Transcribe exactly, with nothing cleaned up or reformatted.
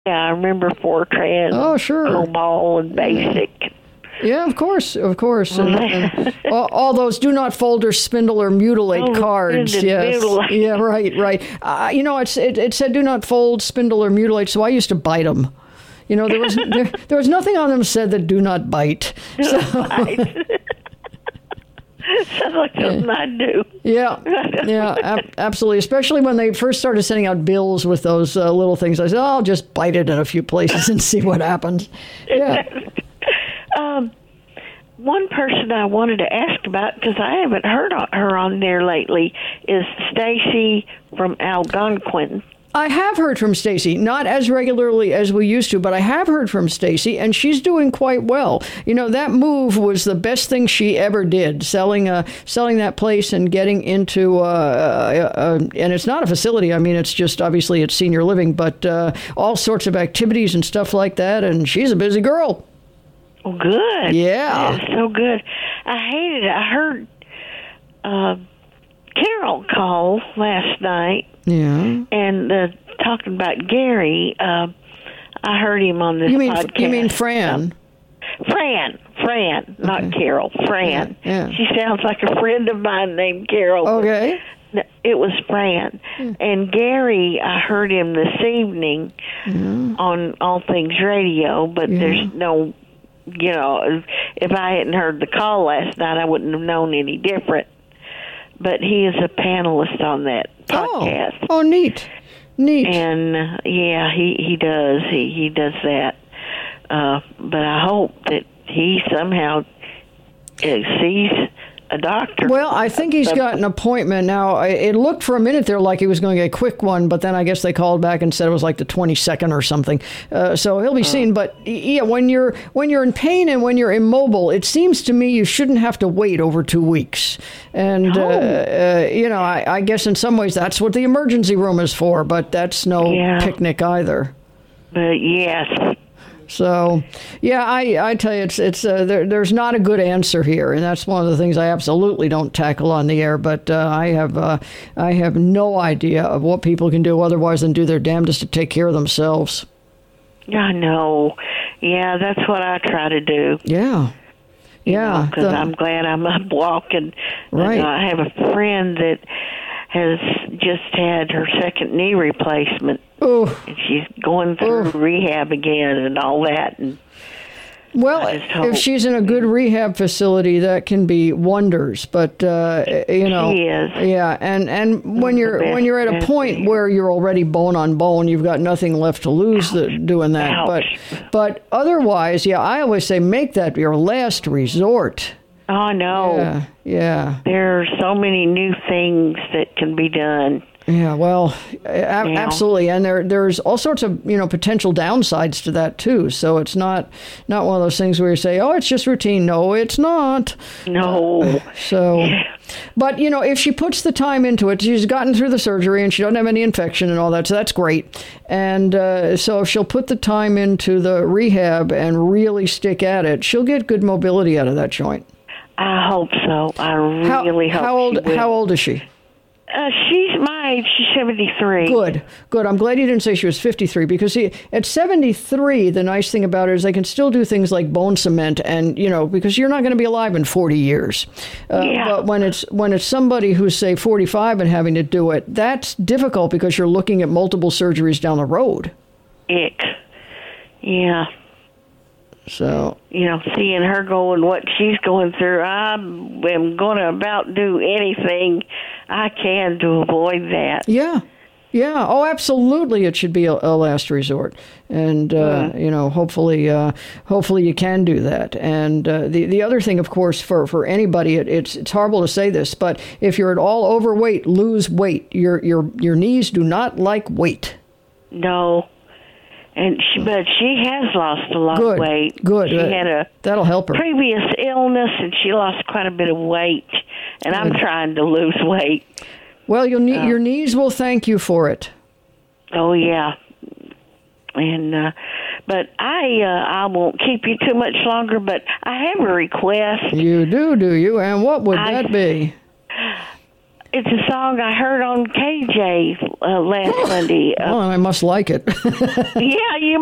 Yeah, I remember Fortran. Oh, sure. COBOL and BASIC. Yeah, of course, of course. And, and all, all those do not fold or spindle or mutilate Oh, cards. spindle, Yes. mutilate. Yeah, right, right. Uh, you know, it's, it, it said do not fold, spindle, or mutilate, so I used to bite them. You know, there was there, there was nothing on them said that do not bite. So, Sounds like something I do. yeah, yeah, ab- absolutely. Especially when they first started sending out bills with those uh, little things. I said, oh, I'll just bite it in a few places and see what happens. Yeah. Um, one person I wanted to ask about, because I haven't heard on, her on there lately, is Stacy from Algonquin. I have heard from Stacy, not as regularly as we used to, but I have heard from Stacy, and she's doing quite well. You know, that move was the best thing she ever did, selling uh, selling that place and getting into, uh, uh, uh, and it's not a facility. I mean, it's just, obviously, it's senior living, but uh, all sorts of activities and stuff like that, and she's a busy girl. Oh, good. Yeah. That is so good. I hated it. I heard uh, Carol call last night. Yeah. And uh, talking about Gary, uh, I heard him on this You mean podcast. you mean Fran? Fran, Fran, not Okay. Carol. Fran. Yeah, yeah. She sounds like a friend of mine named Carol. Okay. It was Fran. Hmm. And Gary, I heard him this evening Yeah. on All Things Radio, but Yeah. there's no, you know, if I hadn't heard the call last night, I wouldn't have known any different. But he is a panelist on that podcast. Oh, oh neat. Neat. And, uh, yeah, he, he does. He, he does that. Uh, but I hope that he somehow uh, sees a doctor. Well, I think he's got an appointment now. I- It looked for a minute there like he was going to get a quick one, but then I guess they called back and said it was like the twenty-second or something. Uh, so he'll be seen. But yeah, when you're when you're in pain and when you're immobile, it seems to me you shouldn't have to wait over two weeks. And uh, uh, you know, I, I guess in some ways that's what the emergency room is for. But that's no Yeah. picnic either. But, yes. So, yeah, I, I tell you, it's it's uh, there, there's not a good answer here, and that's one of the things I absolutely don't tackle on the air. But uh, I have uh, I have no idea of what people can do otherwise than do their damnedest to take care of themselves. I know. Yeah, that's what I try to do. Yeah, yeah. Because the- I'm glad I'm up walking. Right. And I have a friend that has just had her second knee replacement. Oh, And she's going through Oof. rehab again and all that. And well, I just hope- if she's in a good rehab facility, that can be wonders. But uh, you know, She is. yeah, and and when the you're best when you're at a thing. point where you're already bone on bone, you've got nothing left to lose the, doing that. Ouch. But but otherwise, yeah, I always say make that your last resort. oh, no. Yeah, yeah, There are so many new things that can be done. yeah. Well, a- Yeah. absolutely, and there there's all sorts of you know potential downsides to that too. So it's not not one of those things where you say, oh, it's just routine. No, it's not. No. So, but you know, if she puts the time into it, she's gotten through the surgery and she doesn't have any infection and all that, so that's great. And uh, so if she'll put the time into the rehab and really stick at it, she'll get good mobility out of that joint. I hope so. I How, really hope how old? she will. How old is she? Uh, she's my age. She's seventy-three. Good, good. I'm glad you didn't say she was fifty-three because see, at seventy-three, the nice thing about it is they can still do things like bone cement, and you know, because you're not going to be alive in forty years. Uh, Yeah. But when it's when it's somebody who's say forty-five and having to do it, that's difficult because you're looking at multiple surgeries down the road. Ick. Yeah. So You know, seeing her going what she's going through, I am going to about do anything I can to avoid that. yeah. Yeah. Oh, absolutely. It should be a, a last resort, and uh, you know, hopefully, uh, hopefully you can do that. And uh, the the other thing, of course, for for anybody, it, it's it's horrible to say this, but if you're at all overweight, lose weight. Your your your knees do not like weight. No. And she, but she has lost a lot Good. of weight. Good. She Uh, had a That'll help her. previous illness, and she lost quite a bit of weight. And I'm Good. trying to lose weight. Well, you'll need, your knees will thank you for it. Oh yeah. And uh, but I uh, I won't keep you too much longer. But I have a request. You do, do you? And what would I- that be? It's a song I heard on K J uh, last Monday. Uh, Well, I must like it. yeah, you